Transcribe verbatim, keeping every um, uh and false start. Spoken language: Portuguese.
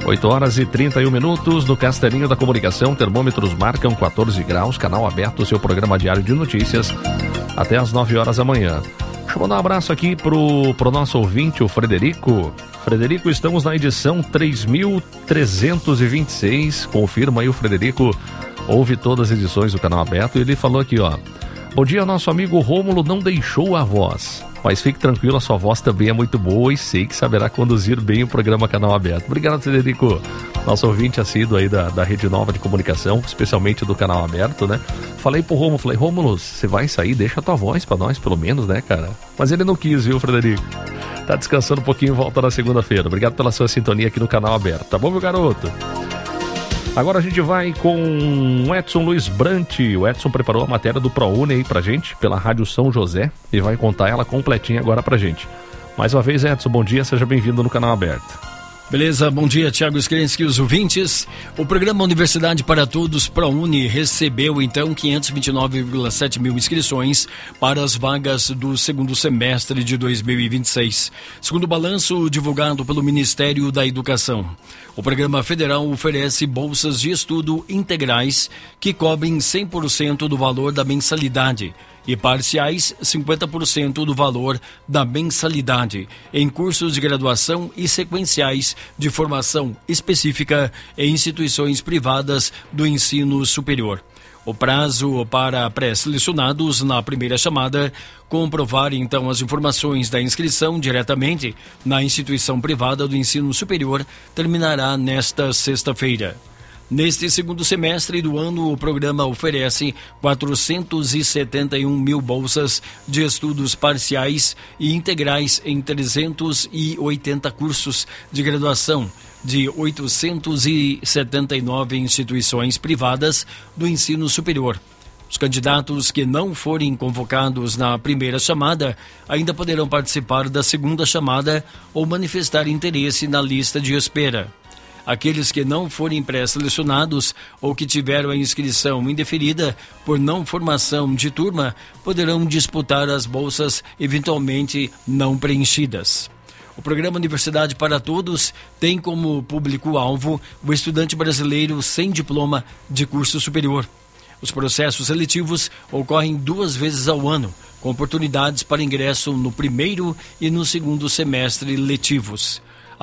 oito horas e trinta e um minutos no Castelinho da Comunicação. Termômetros marcam quatorze graus. Canal aberto, seu programa diário de notícias até as nove horas da manhã. Deixa eu mandar um abraço aqui pro, pro nosso ouvinte, o Frederico. Frederico, estamos na edição três mil trezentos e vinte e seis. Confirma aí o Frederico. Ouve todas as edições do Canal Aberto. E ele falou aqui, ó. Bom dia, nosso amigo Rômulo não deixou a voz. Mas fique tranquilo, a sua voz também é muito boa e sei que saberá conduzir bem o programa Canal Aberto. Obrigado, Frederico. Nosso ouvinte assíduo aí da, da Rede Nova de Comunicação, especialmente do Canal Aberto, né? Falei pro Rômulo, falei, Rômulo, você vai sair, deixa a tua voz pra nós, pelo menos, né, cara? Mas ele não quis, viu, Frederico? Tá descansando um pouquinho e volta na segunda-feira. Obrigado pela sua sintonia aqui no Canal Aberto, tá bom, meu garoto? Agora a gente vai com o Edson Luiz Brant. O Edson preparou a matéria do ProUni aí pra gente, pela Rádio São José, e vai contar ela completinha agora pra gente. Mais uma vez, Edson, bom dia, seja bem-vindo no Canal Aberto. Beleza, bom dia, Thiago Skrenski e os ouvintes. O programa Universidade para Todos ProUni recebeu então quinhentos e vinte e nove vírgula sete mil inscrições para as vagas do segundo semestre de dois mil e vinte e seis, segundo o balanço divulgado pelo Ministério da Educação. O programa federal oferece bolsas de estudo integrais que cobrem cem por cento do valor da mensalidade e parciais cinquenta por cento do valor da mensalidade em cursos de graduação e sequenciais de formação específica em instituições privadas do ensino superior. O prazo para pré-selecionados na primeira chamada comprovar então as informações da inscrição diretamente na instituição privada do ensino superior terminará nesta sexta-feira. Neste segundo semestre do ano, o programa oferece quatrocentos e setenta e um mil bolsas de estudos parciais e integrais em trezentos e oitenta cursos de graduação de oitocentas e setenta e nove instituições privadas do ensino superior. Os candidatos que não forem convocados na primeira chamada ainda poderão participar da segunda chamada ou manifestar interesse na lista de espera. Aqueles que não forem pré-selecionados ou que tiveram a inscrição indeferida por não formação de turma poderão disputar as bolsas eventualmente não preenchidas. O programa Universidade para Todos tem como público-alvo o estudante brasileiro sem diploma de curso superior. Os processos seletivos ocorrem duas vezes ao ano, com oportunidades para ingresso no primeiro e no segundo semestre letivos.